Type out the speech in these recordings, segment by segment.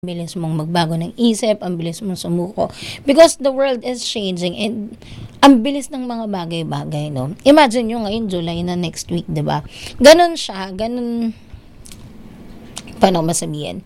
bilis mong magbago ng isip, ang bilis mong sumuko. Because the world is changing and ang bilis ng mga bagay-bagay, no? Imagine nyo ngayon, July na next week, di ba? Ganon siya, ganon, paano masabihin?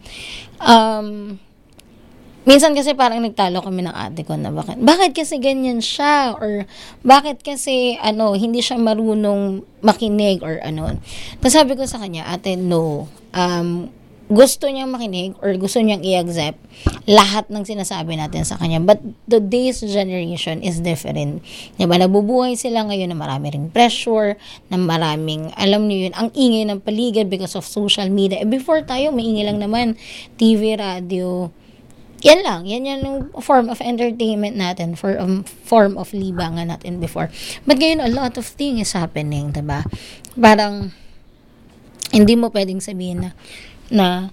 Minsan kasi parang nagtalo kami ng ate ko na bakit kasi ganyan siya or bakit kasi hindi siya marunong makinig or ano. Tapos sabi ko sa kanya, ate, no. Gusto niyang makinig or gusto niyang i-accept lahat ng sinasabi natin sa kanya. But today's generation is different. Diba? Nabubuhay sila ngayon na marami ring pressure, na maraming, alam niyo yun, ang ingay ng paligid because of social media. Before tayo, maingay lang naman. TV, radio, yan lang. Yan yung form of entertainment natin, form of libangan natin before. But ngayon, a lot of things is happening, diba? Parang, hindi mo pwedeng sabihin na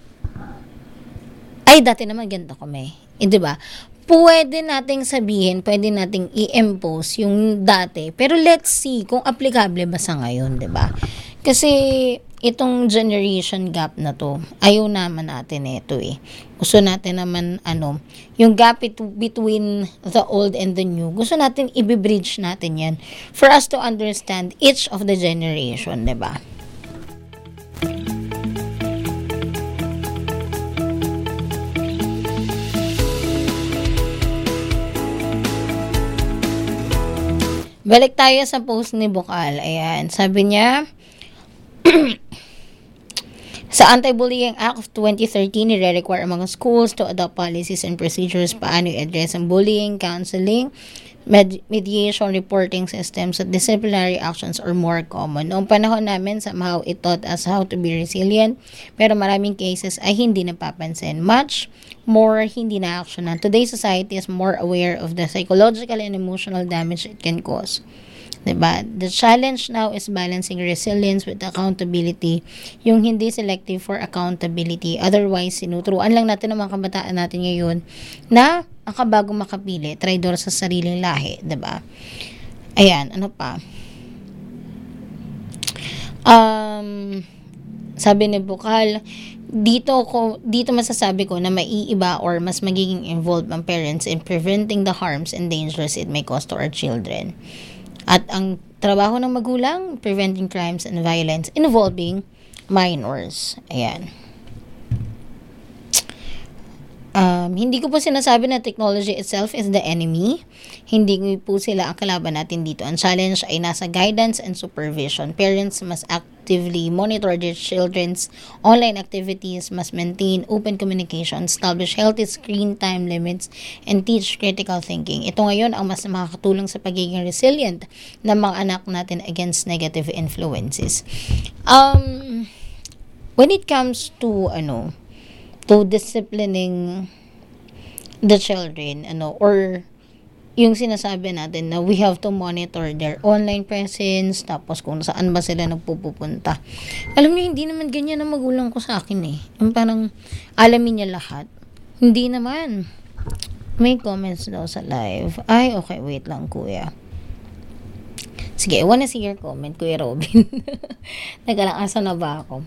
ay dati naman ganito kami. 'Di ba? Pwede nating sabihin, pwede nating i-impose yung dati, pero let's see kung applicable ba sa ngayon, 'di ba? Kasi itong generation gap na to, ayaw naman natin ito eh. Gusto natin naman yung gap between the old and the new. Gusto natin i-bridge natin 'yan for us to understand each of the generation, 'di ba? Balik tayo sa post ni Bukal. Ayan, sabi niya, sa Anti-Bullying Act of 2013, nire-require mga schools to adopt policies and procedures paano i-address ang bullying, counseling, mediation, reporting systems, at disciplinary actions are more common. Noong panahon namin, somehow it taught us how to be resilient, pero maraming cases ay hindi napapansin. Much more hindi na-actionan. Today's society is more aware of the psychological and emotional damage it can cause. Diba? The challenge now is balancing resilience with accountability. Yung hindi selective for accountability. Otherwise, sinuturuan lang natin ang mga kabataan natin ngayon na ang kabago makapili, traidor sa sariling lahi. Diba? Ayan, ano pa? Sabi ni Bukal, dito masasabi ko na maiiba or mas magiging involved ang parents in preventing the harms and dangers it may cause to our children. At ang trabaho ng magulang, preventing crimes and violence involving minors. Ayan. Hindi ko po sinasabi na technology itself is the enemy. Hindi po sila ang kalaban natin dito. Ang challenge ay nasa guidance and supervision. Parents must actively monitor their children's online activities, must maintain open communication, establish healthy screen time limits, and teach critical thinking. Ito ngayon ang mas makakatulong sa pagiging resilient ng mga anak natin against negative influences. When it comes to disciplining the children, or yung sinasabi natin na we have to monitor their online presence, tapos kung saan ba sila nagpupunta. Alam niyo, hindi naman ganyan ang magulang ko sa akin eh. Yung parang alamin niya lahat. Hindi naman. May comments daw sa live. Ay, okay, wait lang, kuya. Sige, I wanna see your comment, Kuya Robin. Nagalang, asa na ba ako?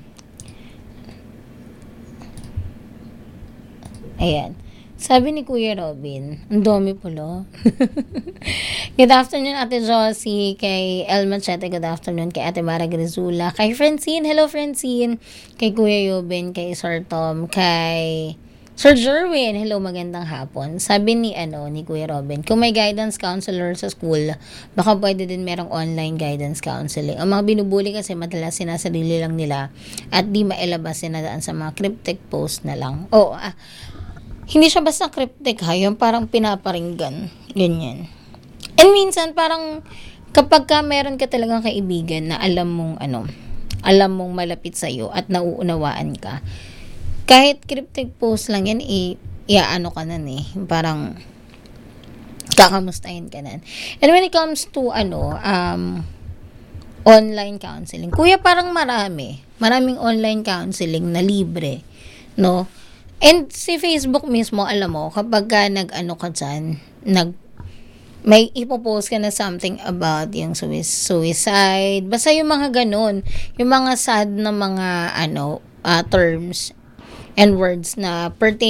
Ayan. Sabi ni Kuya Robin, ang dami pala. Good afternoon, Ate Josie. Kay El Machete, good afternoon. Kay Ate Mara Grizula. Kay Francine, hello Francine. Kay Kuya Yobin, kay Sir Tom. Kay Sir Jerwin, hello, magandang hapon. Sabi ni Kuya Robin, kung may guidance counselor sa school, baka pwede din merong online guidance counseling. Ang mga binubuli kasi madalas sinasarili lang nila at di mailabas sinadaan sa mga cryptic post na lang. Hindi siya basta cryptic yung parang pinaparinggan. Ganyan. And minsan parang kapag ka meron ka talagang kaibigan na alam mong malapit sa'yo at nauunawaan ka, kahit cryptic post lang yan, iaano ka nan eh. Parang kakamustahin ka nan. And when it comes to online counseling, kuya, parang maraming online counseling na libre, no? And si Facebook mismo, alam mo, kapag ka may ipopost ka na something about yung suicide, basta yung mga ganun, yung mga sad na mga terms and words na pertain